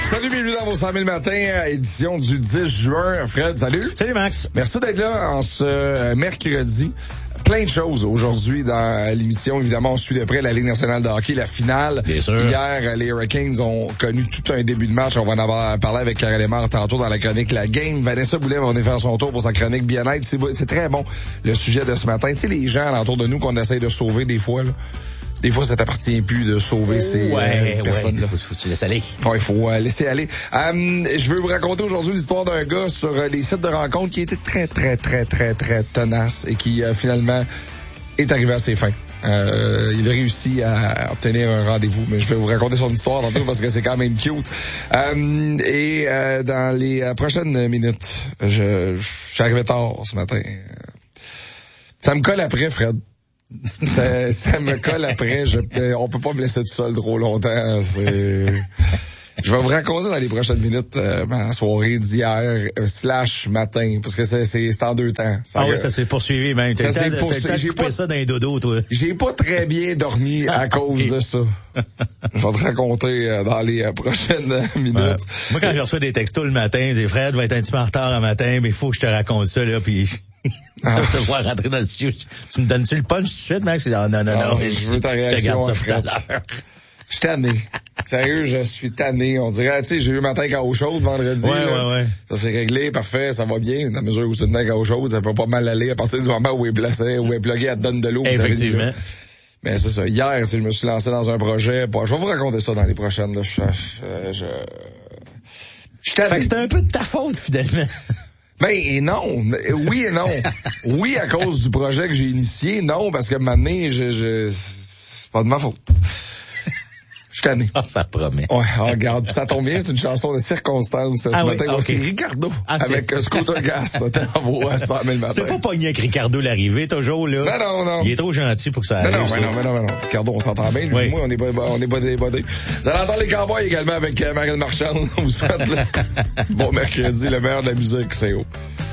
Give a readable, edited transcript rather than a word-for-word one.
Salut, bienvenue dans vos 100 000 matins, édition du 10 juin. Fred, salut. Salut, Max. Merci d'être là en ce mercredi. Plein de choses aujourd'hui dans l'émission. Évidemment, on suit de près la Ligue nationale de hockey, la finale. Bien sûr. Hier, les Hurricanes ont connu tout un début de match. On va en avoir parlé avec Karel Lemar tantôt dans la chronique La Game. Vanessa Boulet va venir faire son tour pour sa chronique bien-être. C'est très bon, le sujet de ce matin. Tu sais, les gens autour de nous qu'on essaye de sauver des fois, là. Des fois, ça t'appartient plus de sauver ces personnes-là. Faut que tu laisses aller. Ouais, il faut laisser aller. Je veux vous raconter aujourd'hui l'histoire d'un gars sur les sites de rencontres qui était très tenace et qui finalement est arrivé à ses fins. Il a réussi à obtenir un rendez-vous, mais je vais vous raconter son histoire tantôt parce que c'est quand même cute. Dans les prochaines minutes, je suis arrivé tard ce matin. Ça me colle après, Fred. Ça me colle après. On peut pas me laisser tout seul trop longtemps. Je vais vous raconter dans les prochaines minutes ma soirée d'hier / matin, parce que c'est en deux temps. Ça s'est poursuivi même. T'as coupé ça dans les dodos, toi. J'ai pas très bien dormi à cause de ça. Je vais te raconter dans les prochaines minutes. Moi, quand je reçois des textos le matin, j'ai Fred va être un petit peu en retard le matin, mais il faut que je te raconte ça, là, puis je vais devoir rentrer dans le studio. Tu me donnes-tu le punch tout de suite, Max? Non. Je veux ta réaction, ça Fred. Je suis tanné. Sérieux, je suis tanné. On dirait, tu sais, j'ai eu matin à eau chaude vendredi. Ouais. Ça s'est réglé, parfait, ça va bien. Dans la mesure où c'est une à eau chaude, ça peut pas mal aller à partir du moment où il est placé, où il est plugué, elle te donne de l'eau. Effectivement. Mais c'est ça. Hier, je me suis lancé dans un projet. Je vais vous raconter ça dans les prochaines. Là. Je suis tanné. Fait que c'était un peu de ta faute, finalement. Ben non, oui et non. Oui, à cause du projet que j'ai initié, non, parce que maintenant, c'est pas de ma faute. Je suis tanné. Ça promet. Ouais, regarde, ça tombe bien, c'est une chanson de circonstance ce matin. Okay. C'est Ricardo avec Scooter Gas. T'envoies 100 000 matin. Tu peux pas pogner avec Ricardo l'arrivée, toujours, là. Non. Il est trop gentil pour que ça arrive. Non. Ricardo, on s'entend bien. Lui et moi, on est bodés. Vous allez entendre les Cowboys également avec Marine Marchand. On vous souhaite bon mercredi, le meilleur de la musique, c'est haut.